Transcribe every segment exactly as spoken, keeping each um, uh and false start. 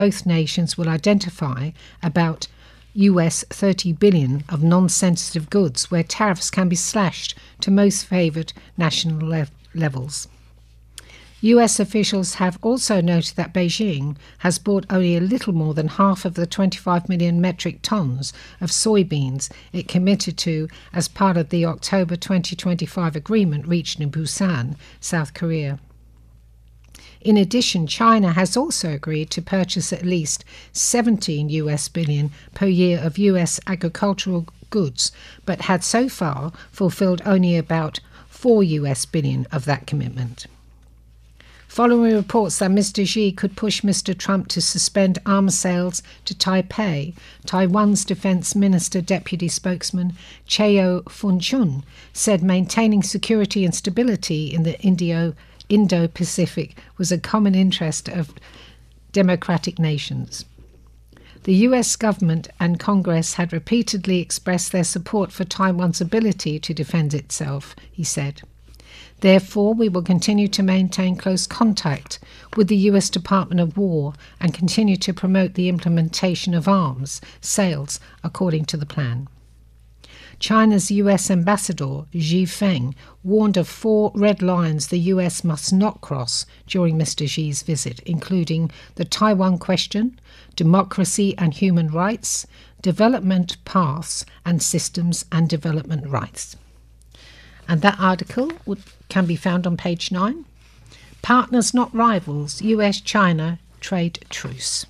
both nations will identify about U S thirty billion dollars of non-sensitive goods where tariffs can be slashed to most favoured national le- levels. U S officials have also noted that Beijing has bought only a little more than half of the twenty-five million metric tons of soybeans it committed to as part of the October twenty twenty-five agreement reached in Busan, South Korea. In addition, China has also agreed to purchase at least seventeen U S billion per year of U S agricultural goods, but had so far fulfilled only about four U S billion of that commitment. Following reports that Mister Xi could push Mister Trump to suspend arms sales to Taipei, Taiwan's Defense Minister Deputy Spokesman Cheo Fun-chun said maintaining security and stability in the Indo- Indo-Pacific was a common interest of democratic nations. The U S government and Congress had repeatedly expressed their support for Taiwan's ability to defend itself, he said. Therefore, we will continue to maintain close contact with the U S Department of War and continue to promote the implementation of arms sales according to the plan. China's U S ambassador, Xi Feng, warned of four red lines the U S must not cross during Mister Xi's visit, including the Taiwan question, democracy and human rights, development paths, and systems and development rights. And that article would, can be found on page nine. Partners Not Rivals, U S China Trade Truce.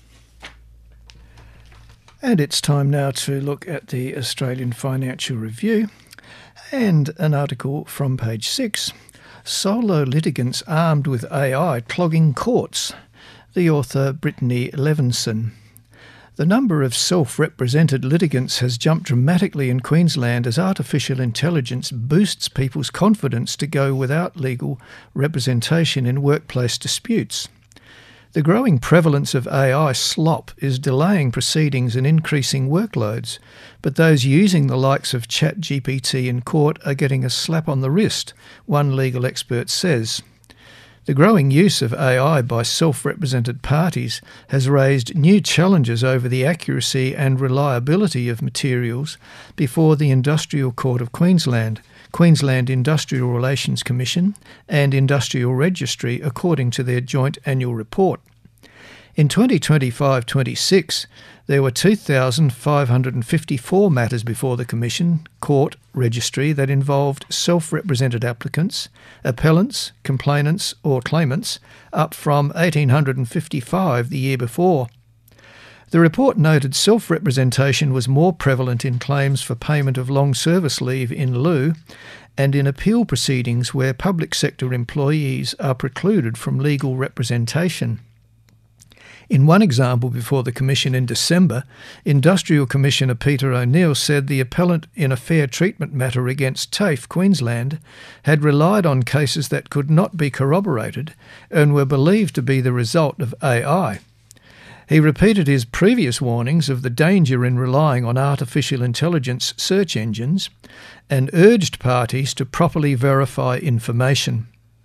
And it's time now to look at the Australian Financial Review and an article from page six. Solo litigants armed with A I clogging courts. The author Brittany Levinson. The number of self-represented litigants has jumped dramatically in Queensland as artificial intelligence boosts people's confidence to go without legal representation in workplace disputes. The growing prevalence of A I slop is delaying proceedings and increasing workloads, but those using the likes of ChatGPT in court are getting a slap on the wrist, one legal expert says. The growing use of A I by self-represented parties has raised new challenges over the accuracy and reliability of materials before the Industrial Court of Queensland, Queensland Industrial Relations Commission and Industrial Registry, according to their joint annual report. In twenty twenty-five twenty-six, there were two thousand five hundred fifty-four matters before the Commission Court Registry that involved self-represented applicants, appellants, complainants or claimants, up from one thousand eight hundred fifty-five the year before. The report noted self-representation was more prevalent in claims for payment of long service leave in lieu and in appeal proceedings where public sector employees are precluded from legal representation. In one example before the Commission in December, Industrial Commissioner Peter O'Neill said the appellant in a fair treatment matter against TAFE Queensland had relied on cases that could not be corroborated and were believed to be the result of A I. He repeated his previous warnings of the danger in relying on artificial intelligence search engines and urged parties to properly verify information.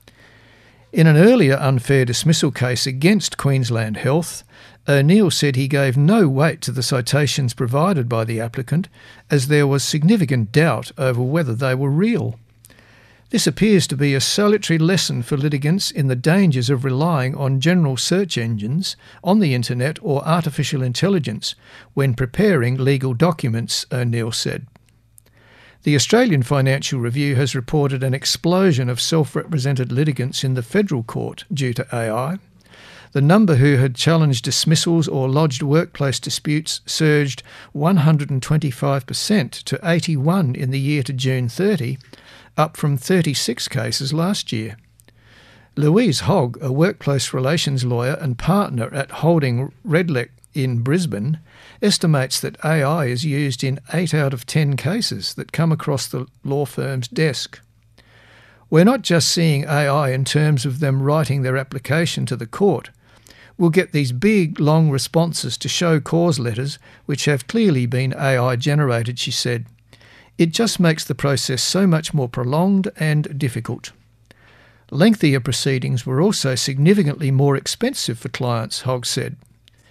In an earlier unfair dismissal case against Queensland Health, O'Neill said he gave no weight to the citations provided by the applicant as there was significant doubt over whether they were real. This appears to be a salutary lesson for litigants in the dangers of relying on general search engines on the internet or artificial intelligence when preparing legal documents, O'Neill said. The Australian Financial Review has reported an explosion of self-represented litigants in the federal court due to A I. The number who had challenged dismissals or lodged workplace disputes surged one hundred twenty-five percent to eighty-one in the year to June thirtieth, up from thirty-six cases last year. Louise Hogg, a workplace relations lawyer and partner at Holding Redlich in Brisbane, estimates that A I is used in eight out of ten cases that come across the law firm's desk. We're not just seeing A I in terms of them writing their application to the court. We'll get these big, long responses to show cause letters which have clearly been A I generated, she said. It just makes the process so much more prolonged and difficult. Lengthier proceedings were also significantly more expensive for clients, Hogg said.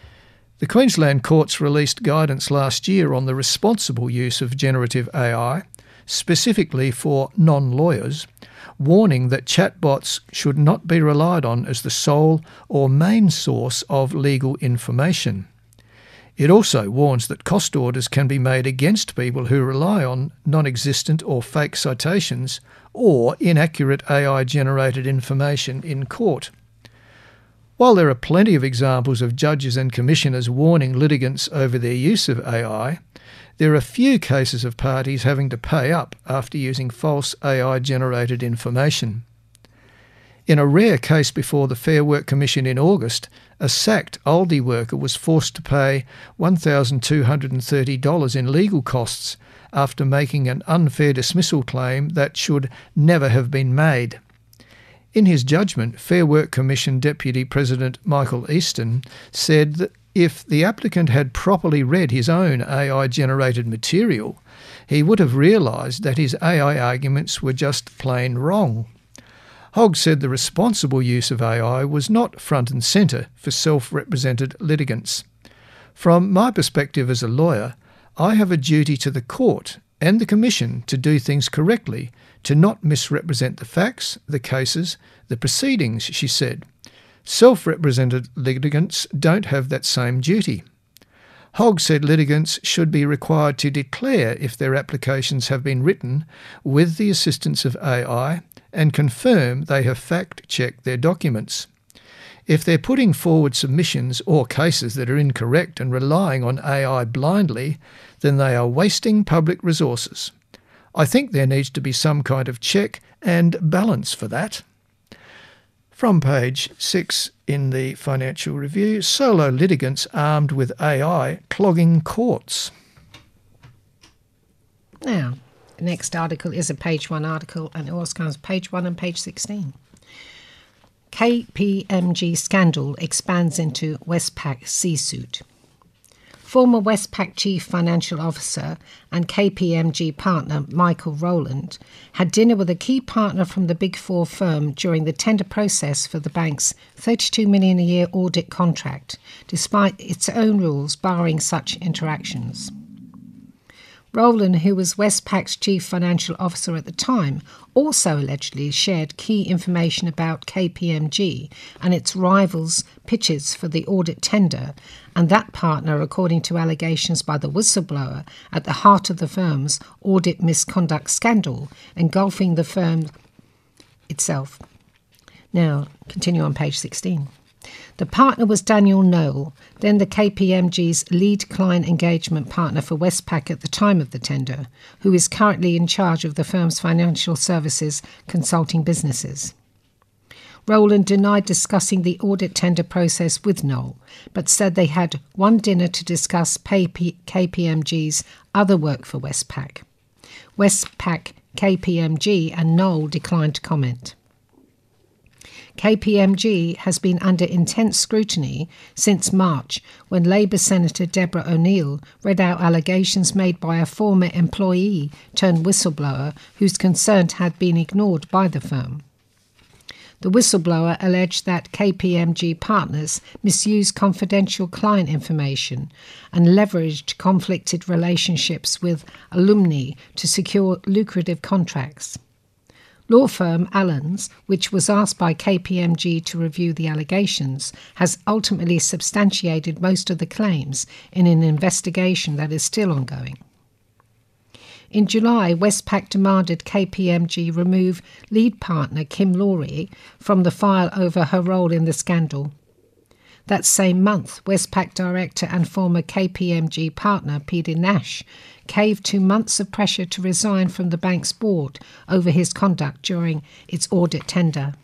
The Queensland courts released guidance last year on the responsible use of generative A I, specifically for non-lawyers, warning that chatbots should not be relied on as the sole or main source of legal information. It also warns that cost orders can be made against people who rely on non-existent or fake citations or inaccurate A I-generated information in court. While there are plenty of examples of judges and commissioners warning litigants over their use of A I, there are few cases of parties having to pay up after using false A I-generated information. In a rare case before the Fair Work Commission in August, a sacked Aldi worker was forced to pay one thousand two hundred thirty dollars in legal costs after making an unfair dismissal claim that should never have been made. In his judgment, Fair Work Commission Deputy President Michael Easton said that if the applicant had properly read his own A I-generated material, he would have realised that his A I arguments were just plain wrong. Hogg said the responsible use of A I was not front and centre for self-represented litigants. From my perspective as a lawyer, I have a duty to the court and the Commission to do things correctly, to not misrepresent the facts, the cases, the proceedings, she said. Self-represented litigants don't have that same duty. Hogg said litigants should be required to declare if their applications have been written with the assistance of A I and confirm they have fact-checked their documents. If they're putting forward submissions or cases that are incorrect and relying on A I blindly, then they are wasting public resources. I think there needs to be some kind of check and balance for that. From page six in the Financial Review, solo litigants armed with A I clogging courts. Now, the next article is a page one article, and it also comes page one and page sixteen. K P M G scandal expands into Westpac C-suit. Former Westpac Chief Financial Officer and K P M G partner Michael Rowland had dinner with a key partner from the Big Four firm during the tender process for the bank's thirty-two million dollars a year audit contract, despite its own rules barring such interactions. Rowland, who was Westpac's chief financial officer at the time, also allegedly shared key information about K P M G and its rivals' pitches for the audit tender, and that partner, according to allegations by the whistleblower, at the heart of the firm's audit misconduct scandal, engulfing the firm itself. Now, continue on page sixteen. The partner was Daniel Noel, then the K P M G's lead client engagement partner for Westpac at the time of the tender, who is currently in charge of the firm's financial services consulting businesses. Rowland denied discussing the audit tender process with Noel, but said they had one dinner to discuss K P M G's other work for Westpac. Westpac, K P M G and Noel declined to comment. K P M G has been under intense scrutiny since March, when Labour Senator Deborah O'Neill read out allegations made by a former employee turned whistleblower whose concerns had been ignored by the firm. The whistleblower alleged that K P M G partners misused confidential client information and leveraged conflicted relationships with alumni to secure lucrative contracts. Law firm Allens, which was asked by K P M G to review the allegations, has ultimately substantiated most of the claims in an investigation that is still ongoing. In July, Westpac demanded K P M G remove lead partner Kim Lawrie from the file over her role in the scandal. That same month, Westpac director and former K P M G partner Peter Nash caved to months of pressure to resign from the bank's board over his conduct during its audit tender.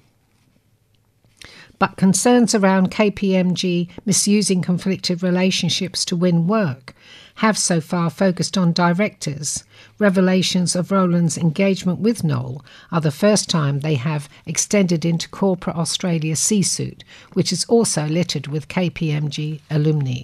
But concerns around K P M G misusing conflicted relationships to win work have so far focused on directors. Revelations of Rowland's engagement with Noel are the first time they have extended into corporate Australia C-suit, which is also littered with K P M G alumni.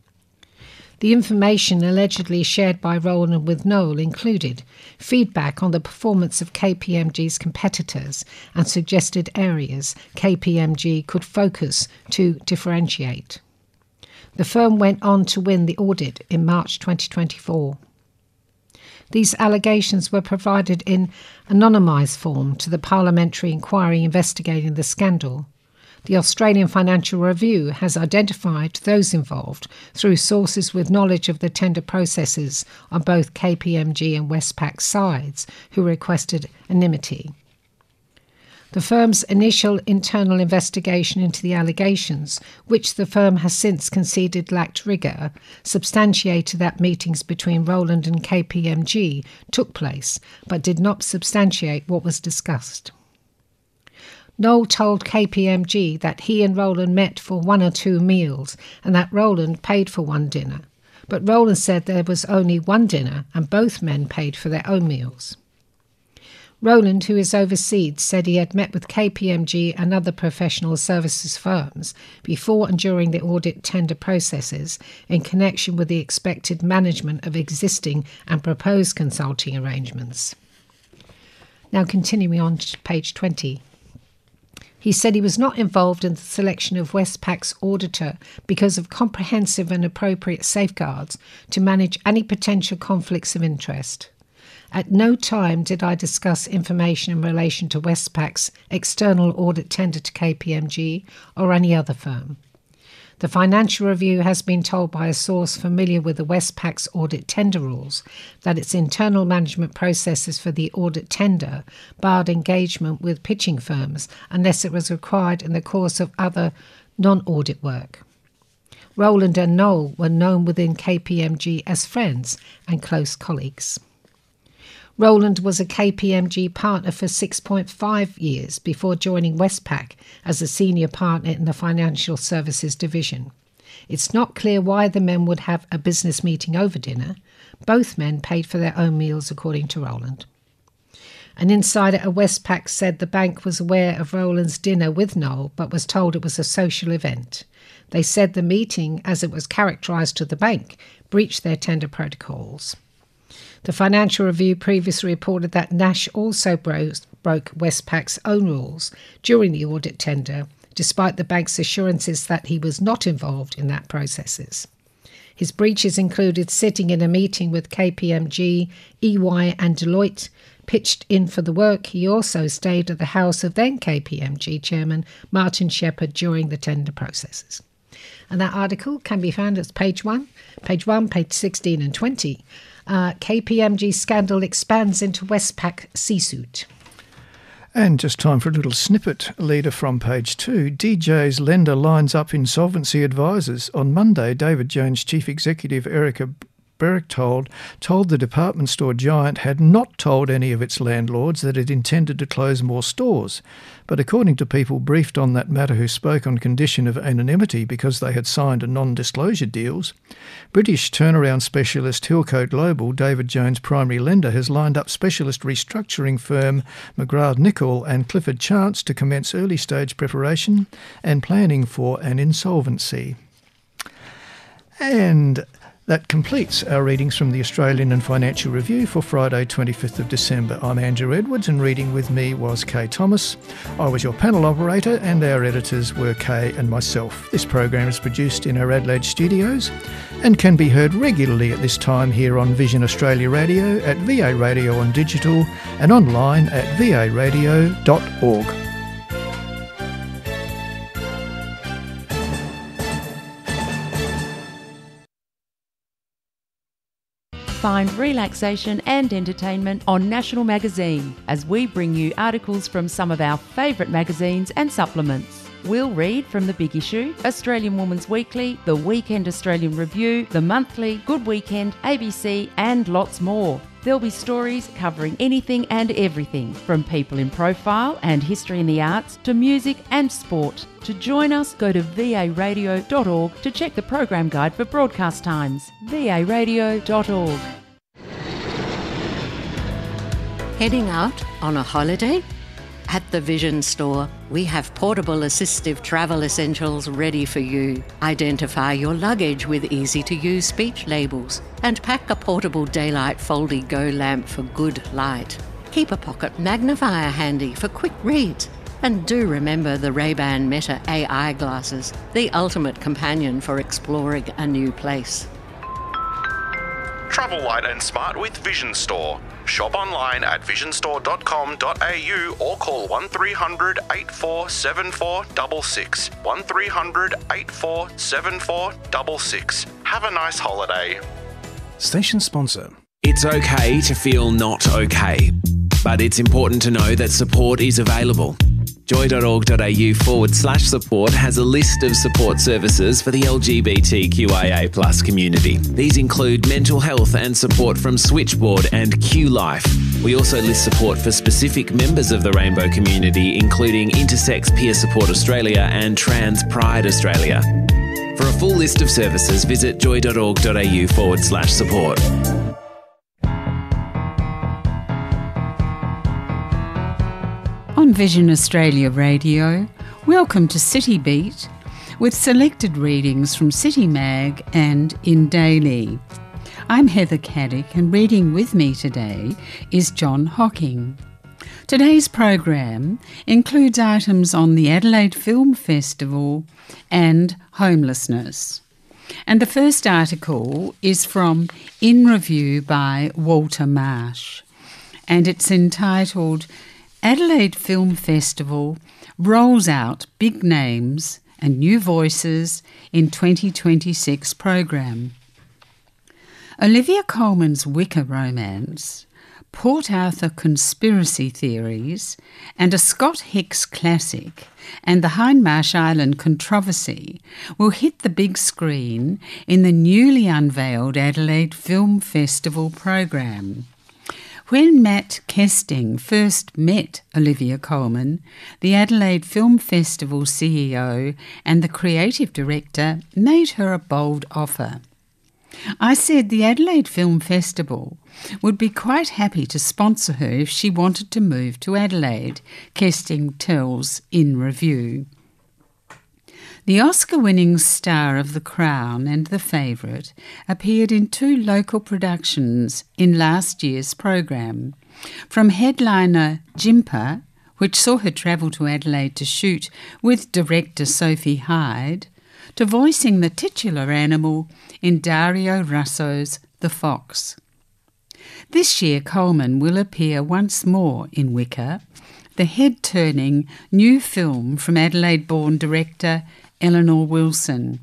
The information allegedly shared by Rowland with Noel included feedback on the performance of K P M G's competitors and suggested areas K P M G could focus to differentiate. The firm went on to win the audit in March twenty twenty-four. These allegations were provided in anonymised form to the parliamentary inquiry investigating the scandal. The Australian Financial Review has identified those involved through sources with knowledge of the tender processes on both K P M G and Westpac's sides, who requested anonymity. The firm's initial internal investigation into the allegations, which the firm has since conceded lacked rigour, substantiated that meetings between Rowland and K P M G took place, but did not substantiate what was discussed. Noel told K P M G that he and Rowland met for one or two meals and that Rowland paid for one dinner, but Rowland said there was only one dinner and both men paid for their own meals. Rowland, who is overseas, said he had met with K P M G and other professional services firms before and during the audit tender processes in connection with the expected management of existing and proposed consulting arrangements. Now continuing on to page twenty. He said he was not involved in the selection of Westpac's auditor because of comprehensive and appropriate safeguards to manage any potential conflicts of interest. At no time did I discuss information in relation to Westpac's external audit tender to K P M G or any other firm. The Financial Review has been told by a source familiar with the Westpac's audit tender rules that its internal management processes for the audit tender barred engagement with pitching firms unless it was required in the course of other non-audit work. Rowland and Noel were known within K P M G as friends and close colleagues. Rowland was a K P M G partner for six point five years before joining Westpac as a senior partner in the Financial Services Division. It's not clear why the men would have a business meeting over dinner. Both men paid for their own meals, according to Rowland. An insider at Westpac said the bank was aware of Rowland's dinner with Noel, but was told it was a social event. They said the meeting, as it was characterised to the bank, breached their tender protocols. The Financial Review previously reported that Nash also bro- broke Westpac's own rules during the audit tender, despite the bank's assurances that he was not involved in that processes. His breaches included sitting in a meeting with K P M G, E Y and Deloitte, pitched in for the work. He also stayed at the house of then K P M G chairman Martin Shepherd during the tender processes. And that article can be found at page one, page one, page sixteen and twenty. Uh, K P M G scandal expands into Westpac C-suit. And just time for a little snippet, leader from page two. D J's lender lines up insolvency advisors. On Monday, David Jones Chief Executive Erica Berchtold told the department store giant had not told any of its landlords that it intended to close more stores. But according to people briefed on that matter who spoke on condition of anonymity because they had signed non-disclosure deals, British turnaround specialist Hilco Global, David Jones' primary lender, has lined up specialist restructuring firm McGrath Nicol and Clifford Chance to commence early-stage preparation and planning for an insolvency. And that completes our readings from the Australian and Financial Review for Friday, twenty-fifth of December. I'm Andrew Edwards and reading with me was Kay Thomas. I was your panel operator and our editors were Kay and myself. This program is produced in our Adelaide studios and can be heard regularly at this time here on Vision Australia Radio, at V A Radio on digital and online at v a radio dot org. Find relaxation and entertainment on National Magazine as we bring you articles from some of our favourite magazines and supplements. We'll read from The Big Issue, Australian Woman's Weekly, The Weekend Australian Review, The Monthly, Good Weekend, A B C and lots more. There'll be stories covering anything and everything, from people in profile and history in the arts to music and sport. To join us, go to v a radio dot org to check the program guide for broadcast times. v a radio dot org. Heading out on a holiday? At the Vision Store, we have portable assistive travel essentials ready for you. Identify your luggage with easy-to-use speech labels and pack a portable daylight Foldy Go lamp for good light. Keep a pocket magnifier handy for quick reads And do remember the Ray-Ban Meta A I glasses, the ultimate companion for exploring a new place. Travel light and smart with Vision Store. Shop online at vision store dot com dot a u or call one three hundred, eight four seven four, six six. one three hundred, eight four seven four, six six. Have a nice holiday. Station sponsor. It's okay to feel not okay, but it's important to know that support is available. joy.org.au forward slash support has a list of support services for the L G B T Q I A plus community. These include mental health and support from Switchboard and Q Life. We also list support for specific members of the rainbow community, including Intersex Peer Support Australia and Trans Pride Australia. For a full list of services, visit joy.org.au forward slash support. On Vision Australia Radio, welcome to City Beat, with selected readings from City Mag and In Daily. I'm Heather Caddick, and reading with me today is John Hocking. Today's program includes items on the Adelaide Film Festival and homelessness. And the first article is from In Review by Walter Marsh, and it's entitled Adelaide Film Festival rolls out big names and new voices in twenty twenty-six program. Olivia Colman's Wicker romance, Port Arthur conspiracy theories, and a Scott Hicks classic, and the Hindmarsh Island controversy will hit the big screen in the newly unveiled Adelaide Film Festival program. When Matt Kesting first met Olivia Colman, the Adelaide Film Festival C E O and the creative director made her a bold offer. I said the Adelaide Film Festival would be quite happy to sponsor her if she wanted to move to Adelaide, Kesting tells In Review. The Oscar-winning star of The Crown and The Favourite appeared in two local productions in last year's program. From headliner Jimpa, which saw her travel to Adelaide to shoot with director Sophie Hyde, to voicing the titular animal in Dario Russo's The Fox. This year Coleman will appear once more in Wicker, the head-turning new film from Adelaide-born director Eleanor Wilson.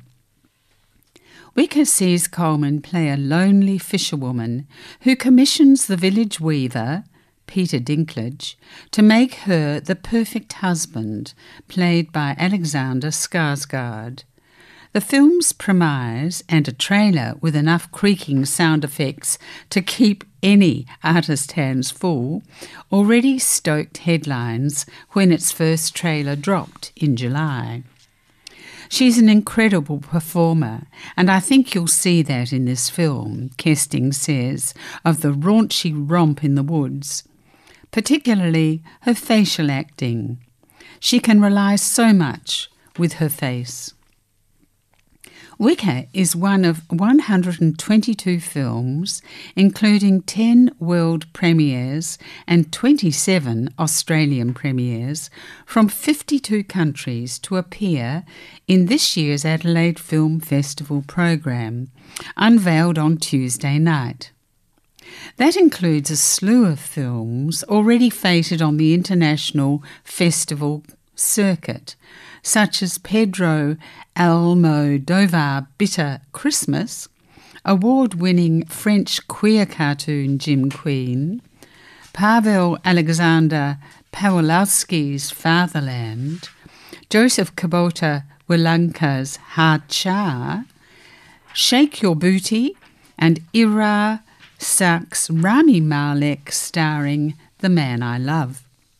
Wicker sees Colman play a lonely fisherwoman who commissions the village weaver, Peter Dinklage, to make her the perfect husband, played by Alexander Skarsgård. The film's premise and a trailer with enough creaking sound effects to keep any artist hands full already stoked headlines when its first trailer dropped in July. She's an incredible performer, and I think you'll see that in this film, Kesting says, of the raunchy romp in the woods, particularly her facial acting. She can rely so much with her face. Wicker is one of one hundred twenty-two films, including ten world premieres and twenty-seven Australian premieres from fifty-two countries to appear in this year's Adelaide Film Festival program, unveiled on Tuesday night. That includes a slew of films already featured on the international festival circuit, such as Pedro Almodovar Bitter Christmas, award-winning French queer cartoon Jim Queen, Pavel Alexander Pawlowski's Fatherland, Joseph Kubota Wilanka's Hard Char, Shake Your Booty, and Ira Sachs' Rami Malek starring The Man I Love.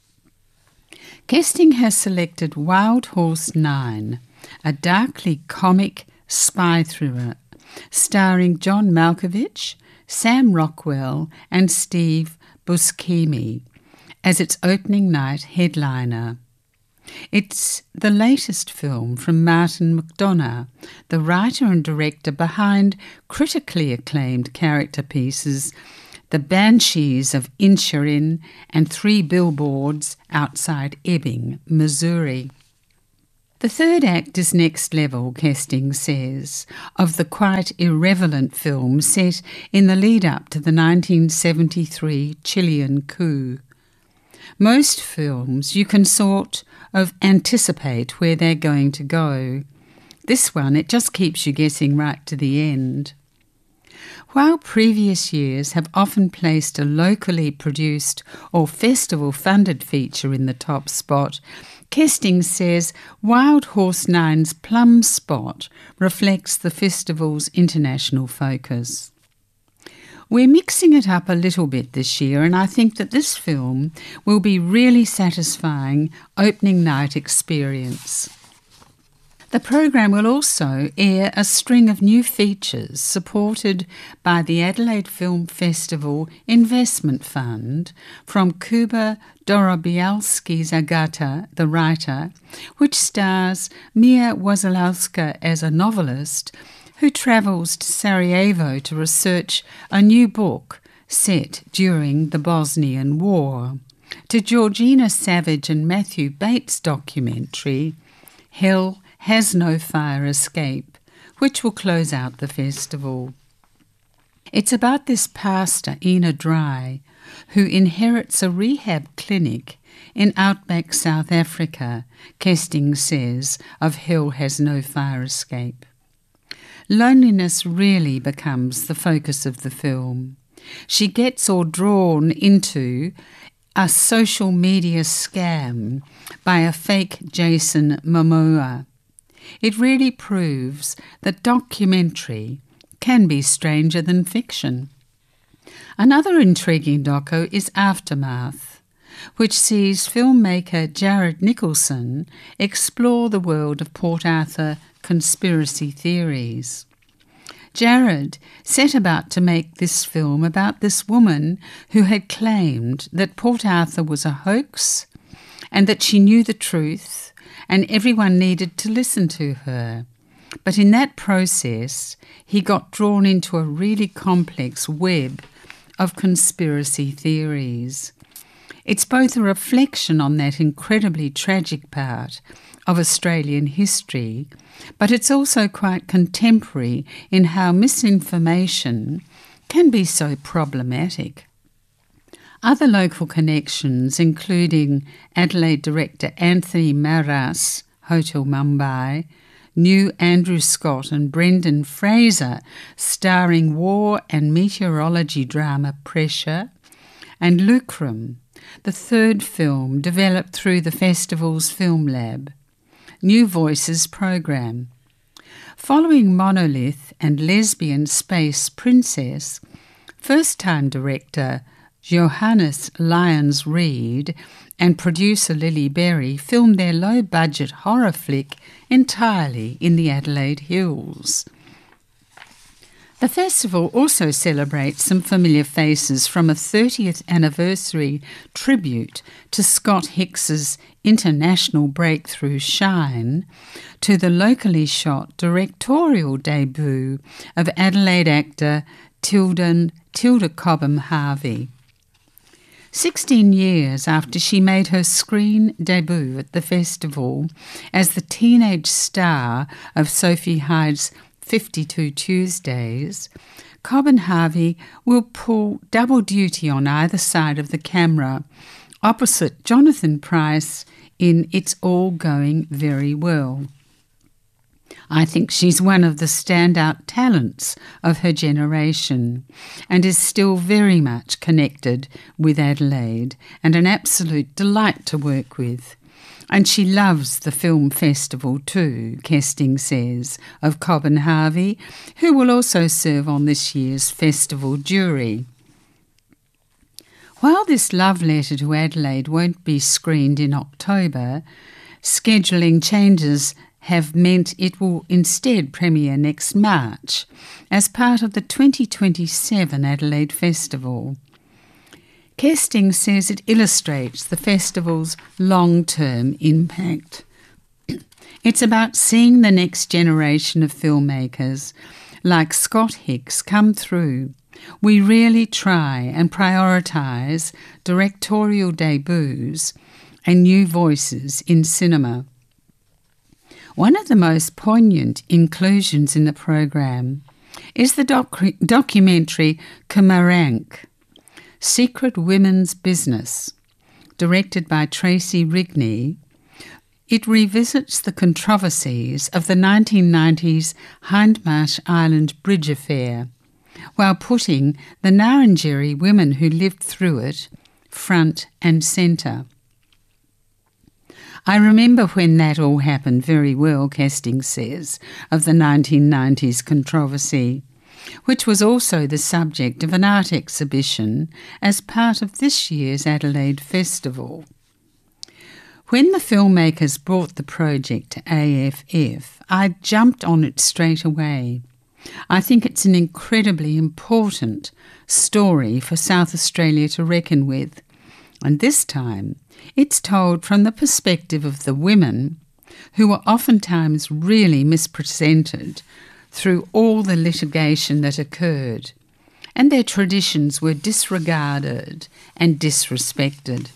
Kesting has selected Wild Horse Nine, a darkly comic spy thriller starring John Malkovich, Sam Rockwell and Steve Buscemi as its opening night headliner. It's the latest film from Martin McDonagh, the writer and director behind critically acclaimed character pieces The Banshees of Inisherin, and three billboards outside Ebbing, Missouri. The third act is next level, Kesting says, of the quite irrelevant film set in the lead-up to the nineteen seventy-three Chilean coup. Most films you can sort of anticipate where they're going to go. This one, it just keeps you guessing right to the end. While previous years have often placed a locally produced or festival-funded feature in the top spot, Kesting says Wild Horse Nine's plum spot reflects the festival's international focus. We're mixing it up a little bit this year, and I think that this film will be really satisfying opening night experience. The program will also air a string of new features supported by the Adelaide Film Festival Investment Fund from Kuba Dorobialski-Zagata, the writer, which stars Mia Wasilewska as a novelist who travels to Sarajevo to research a new book set during the Bosnian War, to Georgina Savage and Matthew Bates' documentary Hell Has No Fire Escape, which will close out the festival. It's about this pastor, Ina Dry, who inherits a rehab clinic in outback South Africa, Kesting says, of Hell Has No Fire Escape. Loneliness really becomes the focus of the film. She gets all drawn into a social media scam by a fake Jason Momoa. It really proves that documentary can be stranger than fiction. Another intriguing doco is Aftermath, which sees filmmaker Jared Nicholson explore the world of Port Arthur conspiracy theories. Jared set about to make this film about this woman who had claimed that Port Arthur was a hoax and that she knew the truth and everyone needed to listen to her. But in that process, he got drawn into a really complex web of conspiracy theories. It's both a reflection on that incredibly tragic part of Australian history, but it's also quite contemporary in how misinformation can be so problematic. Other local connections, including Adelaide director Anthony Maras, Hotel Mumbai, new Andrew Scott and Brendan Fraser starring war and meteorology drama Pressure, and Lucrum, the third film developed through the festival's Film Lab. New Voices program. Following Monolith and Lesbian Space Princess, first-time director Johannes Lyons-Reed and producer Lily Berry filmed their low-budget horror flick entirely in the Adelaide Hills. The festival also celebrates some familiar faces, from a thirtieth anniversary tribute to Scott Hicks's international breakthrough Shine, to the locally shot directorial debut of Adelaide actor Tilden, Tilda Cobham Harvey. Sixteen years after she made her screen debut at the festival as the teenage star of Sophie Hyde's fifty-two Tuesdays, Cobham Harvey will pull double duty on either side of the camera, opposite Jonathan Pryce in It's All Going Very Well. I think she's one of the standout talents of her generation and is still very much connected with Adelaide and an absolute delight to work with. And she loves the film festival too, Kesting says, of Cobham Harvey, who will also serve on this year's festival jury. While this love letter to Adelaide won't be screened in October, scheduling changes have meant it will instead premiere next March as part of the twenty twenty-seven Adelaide Festival. Kesting says it illustrates the festival's long-term impact. It's about seeing the next generation of filmmakers like Scott Hicks come through We really try and prioritise directorial debuts and new voices in cinema. One of the most poignant inclusions in the program is the docu- documentary Kumarank, Secret Women's Business, directed by Tracy Rigney. It revisits the controversies of the nineteen nineties Hindmarsh Island Bridge affair, while putting the Ngarrindjeri women who lived through it front and centre. I remember when that all happened very well, Kesting says, of the nineteen nineties controversy, which was also the subject of an art exhibition as part of this year's Adelaide Festival. When the filmmakers brought the project to A F F, I jumped on it straight away. I think it's an incredibly important story for South Australia to reckon with, and this time it's told from the perspective of the women who were oftentimes really misrepresented through all the litigation that occurred, and their traditions were disregarded and disrespected.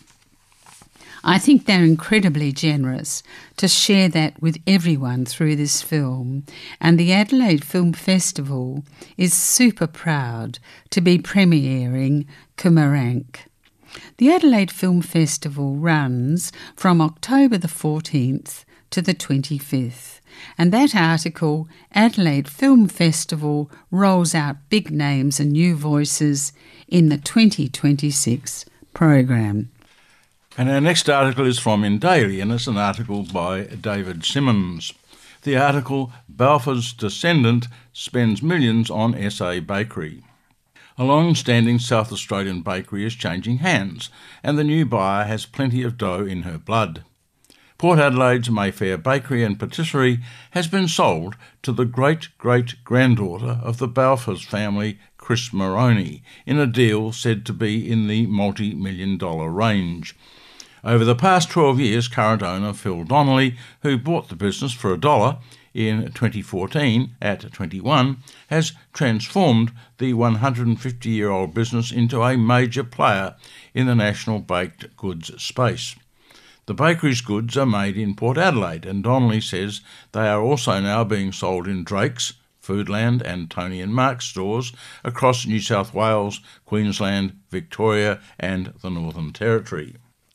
I think they're incredibly generous to share that with everyone through this film, and the Adelaide Film Festival is super proud to be premiering Kumarank. The Adelaide Film Festival runs from October the fourteenth to the twenty-fifth, and that article, Adelaide Film Festival rolls out big names and new voices in the twenty twenty-six program. And our next article is from Indaily, and it's an article by David Simmons. The article, Balfour's Descendant Spends Millions on S A Bakery. A long-standing South Australian bakery is changing hands, and the new buyer has plenty of dough in her blood. Port Adelaide's Mayfair Bakery and Patisserie has been sold to the great-great-granddaughter of the Balfour's family, Chris Moroney, in a deal said to be in the multi-million dollar range. Over the past twelve years, current owner Phil Donnelly, who bought the business for a dollar in twenty fourteen at twenty-one, has transformed the one hundred fifty-year-old business into a major player in the national baked goods space. The bakery's goods are made in Port Adelaide, and Donnelly says they are also now being sold in Drake's, Foodland and Tony and Mark stores across New South Wales, Queensland, Victoria and the Northern Territory.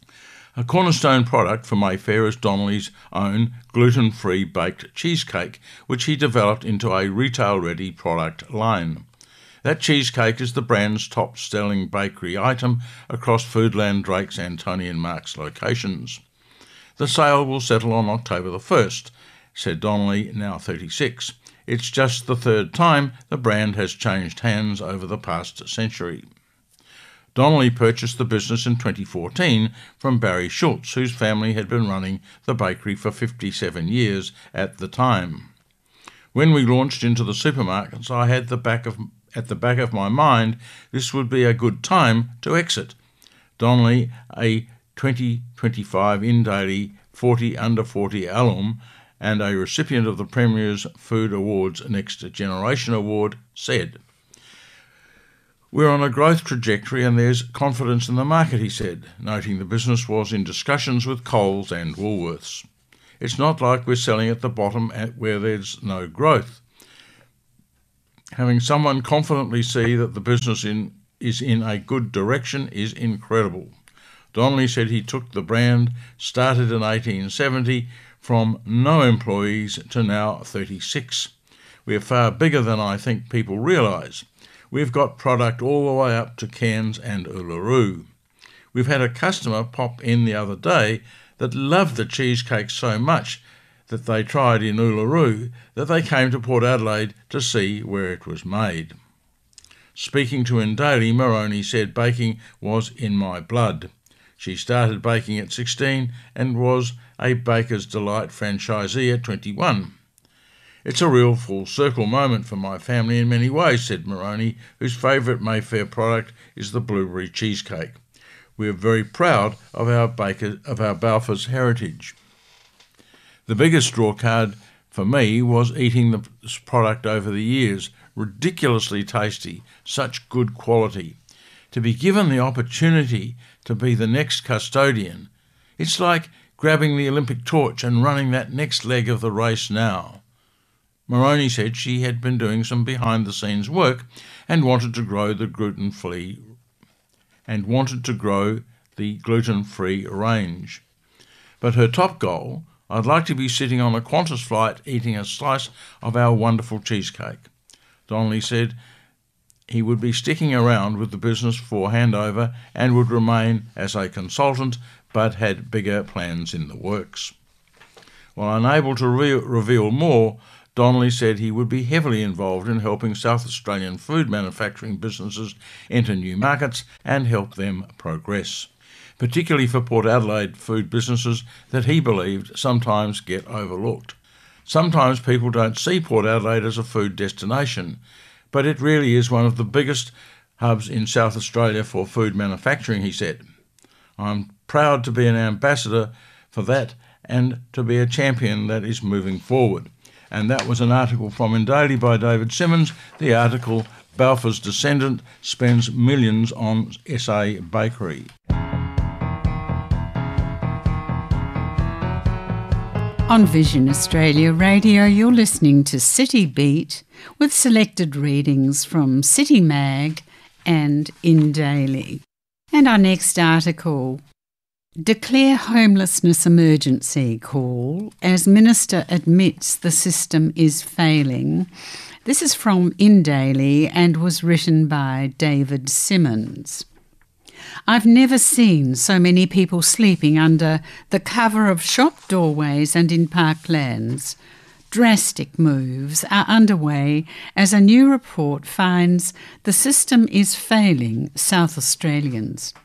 A cornerstone product for Mayfair is Donnelly's own gluten-free baked cheesecake, which he developed into a retail-ready product line. That cheesecake is the brand's top-selling bakery item across Foodland, Drake's and Tony and Mark's locations. The sale will settle on October the first, said Donnelly, now thirty-six. It's just the third time the brand has changed hands over the past century. Donnelly purchased the business in twenty fourteen from Barry Schultz, whose family had been running the bakery for fifty-seven years at the time. When we launched into the supermarkets, I had the back of, at the back of my mind this would be a good time to exit. Donnelly, a twenty twenty-five Indaily forty under forty alum and a recipient of the Premier's Food Awards Next Generation Award, said, "We're on a growth trajectory and there's confidence in the market," he said, noting the business was in discussions with Coles and Woolworths. "It's not like we're selling at the bottom at where there's no growth. Having someone confidently see that the business in, is in a good direction is incredible." Donnelly said he took the brand, started in eighteen seventy, from no employees to now thirty-six. "We're far bigger than I think people realise. We've got product all the way up to Cairns and Uluru. We've had a customer pop in the other day that loved the cheesecake so much that they tried in Uluru that they came to Port Adelaide to see where it was made." Speaking to Indaily, Moroney said baking was in my blood. She started baking at sixteen and was a Baker's Delight franchisee at twenty-one. "It's a real full-circle moment for my family in many ways," said Moroney, whose favourite Mayfair product is the blueberry cheesecake. "We are very proud of our Baker, of our Balfour's heritage." The biggest draw card for me was eating the product over the years. Ridiculously tasty, such good quality. To be given the opportunity to be the next custodian, it's like grabbing the Olympic torch and running that next leg of the race now. Moroni said she had been doing some behind-the-scenes work and wanted to grow the gluten-free and wanted to grow the gluten-free range. But her top goal, I'd like to be sitting on a Qantas flight eating a slice of our wonderful cheesecake. Donnelly said he would be sticking around with the business for handover and would remain as a consultant, but had bigger plans in the works. While unable to re- reveal more, Donnelly said he would be heavily involved in helping South Australian food manufacturing businesses enter new markets and help them progress, particularly for Port Adelaide food businesses that he believed sometimes get overlooked. Sometimes people don't see Port Adelaide as a food destination, but it really is one of the biggest hubs in South Australia for food manufacturing, he said. I'm proud to be an ambassador for that and to be a champion that is moving forward. And that was an article from Indaily by David Simmons. The article, Balfour's Descendant Spends Millions on S A Bakery. On Vision Australia Radio, you're listening to City Beat with selected readings from City Mag and Indaily. And our next article, Declare Homelessness Emergency Call as Minister Admits the System is Failing. This is from Indaily and was written by David Simmons. I've never seen so many people sleeping under the cover of shop doorways and in parklands. Drastic moves are underway as a new report finds the system is failing South Australians.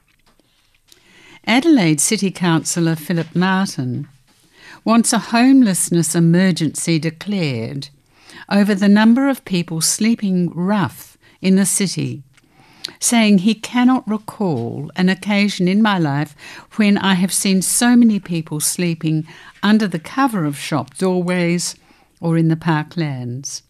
Adelaide City Councillor Philip Martin wants a homelessness emergency declared over the number of people sleeping rough in the city, saying he cannot recall an occasion in my life when I have seen so many people sleeping under the cover of shop doorways or in the parklands.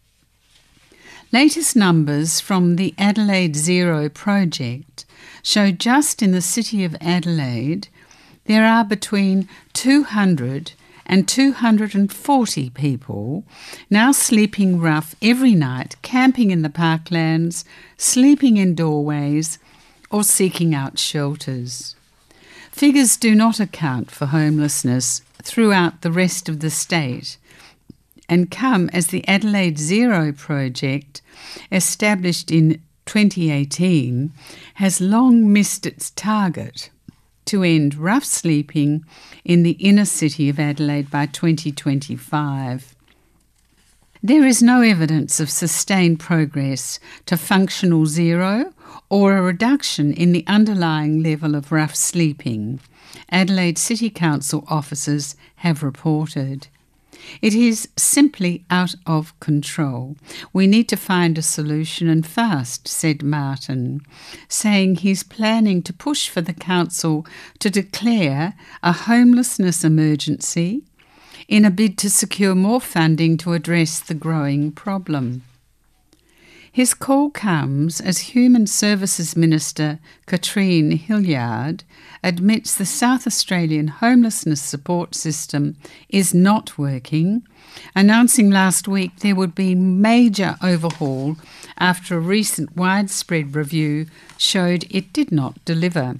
Latest numbers from the Adelaide Zero project show just in the city of Adelaide there are between two hundred and two hundred forty people now sleeping rough every night, camping in the parklands, sleeping in doorways or seeking out shelters. Figures do not account for homelessness throughout the rest of the state and come as the Adelaide Zero project, established in twenty eighteen, has long missed its target to end rough sleeping in the inner city of Adelaide by twenty twenty-five. There is no evidence of sustained progress to functional zero or a reduction in the underlying level of rough sleeping, Adelaide City Council officers have reported. It is simply out of control. We need to find a solution and fast, said Martin, saying he's planning to push for the council to declare a homelessness emergency in a bid to secure more funding to address the growing problem. His call comes as Human Services Minister Katrine Hilliard admits the South Australian homelessness support system is not working, announcing last week there would be major overhaul after a recent widespread review showed it did not deliver.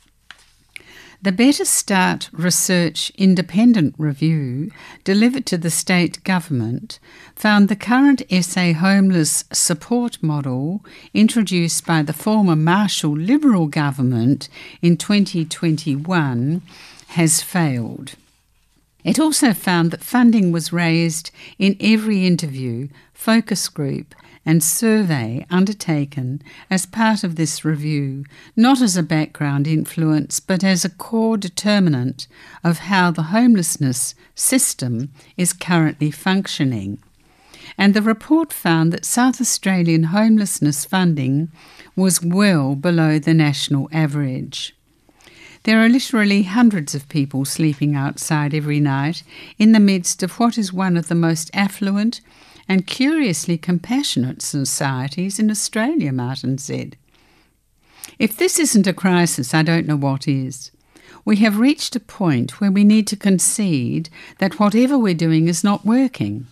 The Better Start Research independent review delivered to the state government found the current S A homeless support model introduced by the former Marshall Liberal government in twenty twenty-one has failed. It also found that funding was raised in every interview, focus group and survey undertaken as part of this review, not as a background influence but as a core determinant of how the homelessness system is currently functioning. And the report found that South Australian homelessness funding was well below the national average. There are literally hundreds of people sleeping outside every night in the midst of what is one of the most affluent and curiously compassionate societies in Australia, Martin said. If this isn't a crisis, I don't know what is. We have reached a point where we need to concede that whatever we're doing is not working.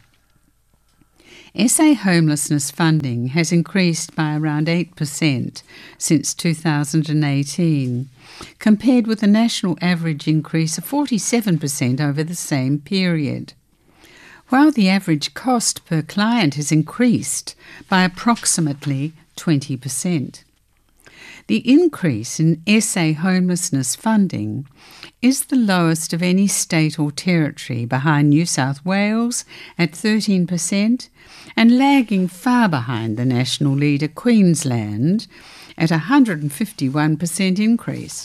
S A homelessness funding has increased by around eight percent since two thousand eighteen, compared with a national average increase of forty-seven percent over the same period, while the average cost per client has increased by approximately twenty percent. The increase in S A homelessness funding is the lowest of any state or territory, behind New South Wales at thirteen percent and lagging far behind the national leader Queensland at a one hundred fifty-one percent increase.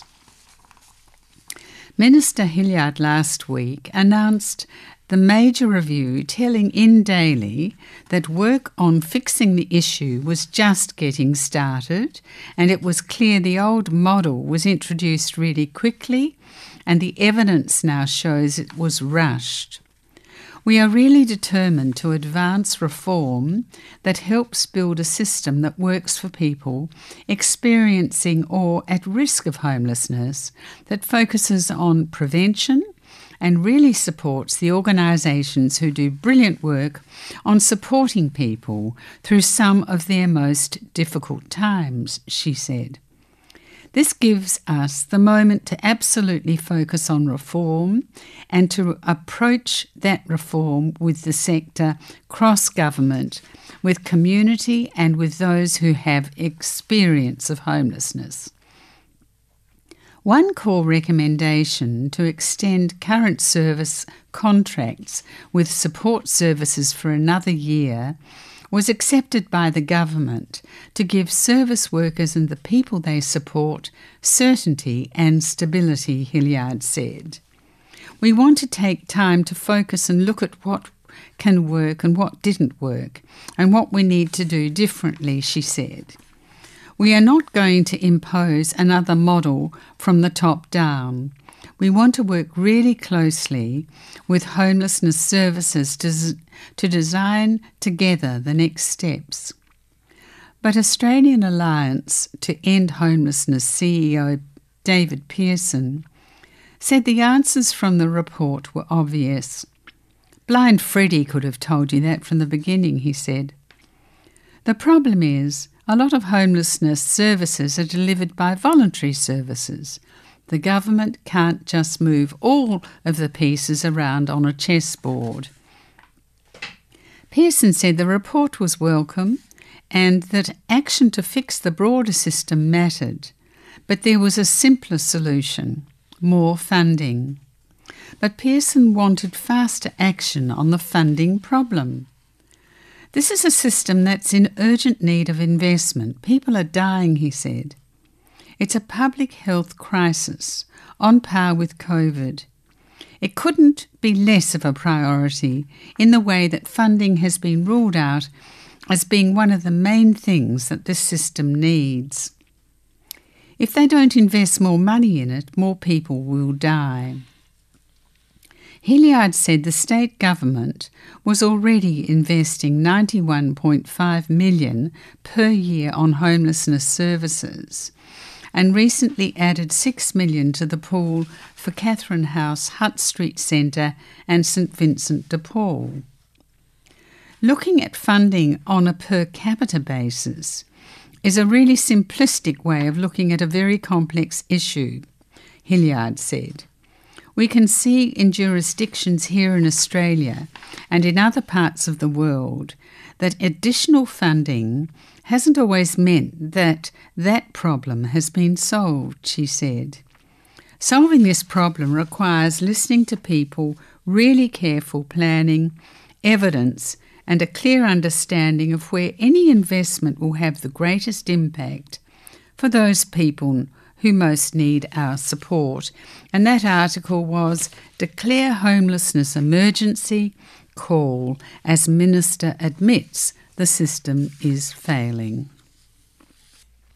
Minister Hilliard last week announced the major review, telling In Daily that work on fixing the issue was just getting started, and it was clear the old model was introduced really quickly and the evidence now shows it was rushed. We are really determined to advance reform that helps build a system that works for people experiencing or at risk of homelessness, that focuses on prevention and really supports the organisations who do brilliant work on supporting people through some of their most difficult times, she said. This gives us the moment to absolutely focus on reform and to approach that reform with the sector cross-government, with community and with those who have experience of homelessness. One core recommendation to extend current service contracts with support services for another year was accepted by the government to give service workers and the people they support certainty and stability, Hilliard said. We want to take time to focus and look at what can work and what didn't work and what we need to do differently, she said. We are not going to impose another model from the top down. We want to work really closely with homelessness services to, to design together the next steps. But Australian Alliance to End Homelessness C E O David Pearson said the answers from the report were obvious. Blind Freddie could have told you that from the beginning, he said. The problem is, a lot of homelessness services are delivered by voluntary services. The government can't just move all of the pieces around on a chessboard. Pearson said the report was welcome and that action to fix the broader system mattered, but there was a simpler solution, more funding. But Pearson wanted faster action on the funding problem. This is a system that's in urgent need of investment. People are dying, he said. It's a public health crisis, on par with COVID. It couldn't be less of a priority in the way that funding has been ruled out as being one of the main things that this system needs. If they don't invest more money in it, more people will die. Hilliard said the state government was already investing ninety-one point five million dollars per year on homelessness services and recently added six million dollars to the pool for Catherine House, Hutt Street Centre and St Vincent de Paul. Looking at funding on a per capita basis is a really simplistic way of looking at a very complex issue, Hilliard said. We can see in jurisdictions here in Australia and in other parts of the world that additional funding hasn't always meant that that problem has been solved, she said. Solving this problem requires listening to people, really careful planning, evidence, and a clear understanding of where any investment will have the greatest impact for those people who most need our support. And that article was Declare Homelessness Emergency, Call as Minister Admits the System is Failing.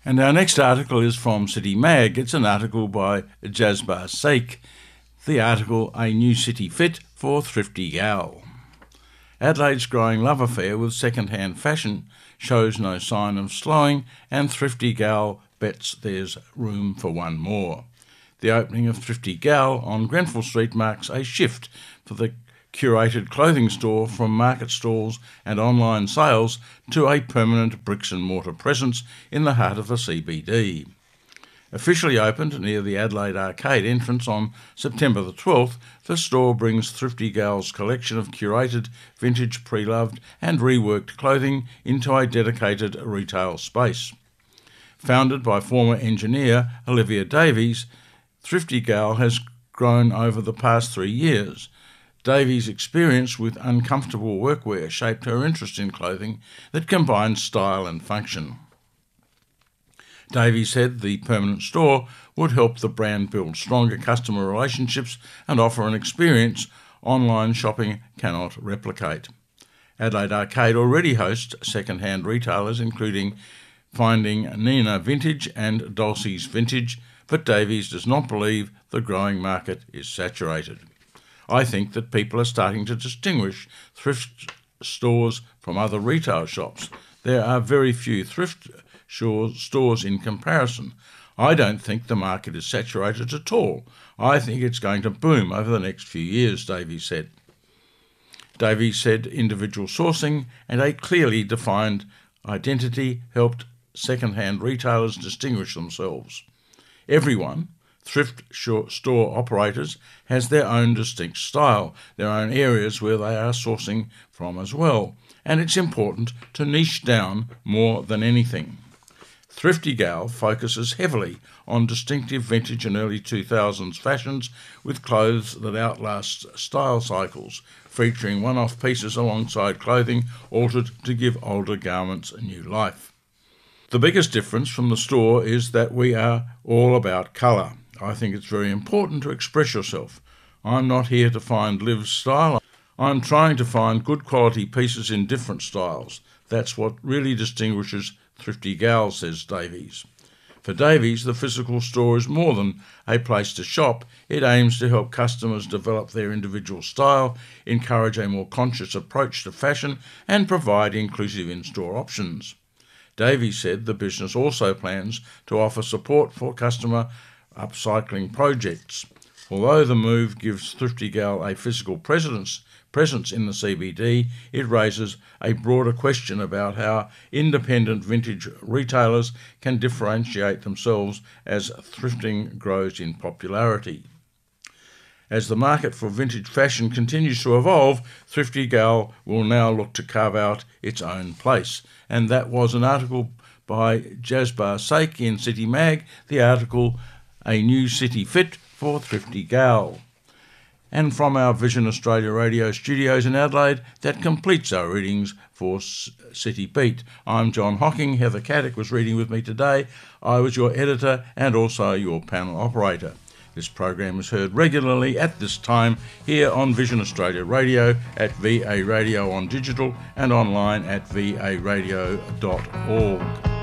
And our next article is from City Mag. It's an article by Jasbar Saik. The article, A New City Fit for Thrifty Gal. Adelaide's growing love affair with second-hand fashion shows no sign of slowing, and Thrifty Gal bets there's room for one more. The opening of Thrifty Gal on Grenfell Street marks a shift for the curated clothing store from market stalls and online sales to a permanent bricks-and-mortar presence in the heart of the C B D. Officially opened near the Adelaide Arcade entrance on September the twelfth, the store brings Thrifty Gal's collection of curated, vintage, pre-loved and reworked clothing into a dedicated retail space. Founded by former engineer Olivia Davies, Thrifty Gal has grown over the past three years. Davies' experience with uncomfortable workwear shaped her interest in clothing that combines style and function. Davies said the permanent store would help the brand build stronger customer relationships and offer an experience online shopping cannot replicate. Adelaide Arcade already hosts second-hand retailers including Finding Nina Vintage and Dulcie's Vintage, but Davies does not believe the growing market is saturated. I think that people are starting to distinguish thrift stores from other retail shops. There are very few thrift stores in comparison. I don't think the market is saturated at all. I think it's going to boom over the next few years, Davies said. Davies said individual sourcing and a clearly defined identity helped second-hand retailers distinguish themselves. Everyone, thrift store operators, has their own distinct style, their own areas where they are sourcing from as well, and it's important to niche down more than anything. Thrifty Gal focuses heavily on distinctive vintage and early two thousands fashions with clothes that outlast style cycles, featuring one-off pieces alongside clothing altered to give older garments a new life. The biggest difference from the store is that we are all about colour. I think it's very important to express yourself. I'm not here to find Liv's style. I'm trying to find good quality pieces in different styles. That's what really distinguishes Thrifty Gal, says Davies. For Davies, the physical store is more than a place to shop. It aims to help customers develop their individual style, encourage a more conscious approach to fashion, and provide inclusive in-store options. Davies said the business also plans to offer support for customer upcycling projects. Although the move gives Thrifty Gal a physical presence, presence in the C B D, it raises a broader question about how independent vintage retailers can differentiate themselves as thrifting grows in popularity. As the market for vintage fashion continues to evolve, Thrifty Gal will now look to carve out its own place. And that was an article by Jasbar Saik in City Mag, the article A New City Fit for Thrifty Gal. And from our Vision Australia radio studios in Adelaide, that completes our readings for City Beat. I'm John Hocking. Heather Caddick was reading with me today. I was your editor and also your panel operator. This program is heard regularly at this time here on Vision Australia Radio, at V A Radio on digital and online at v a radio dot org.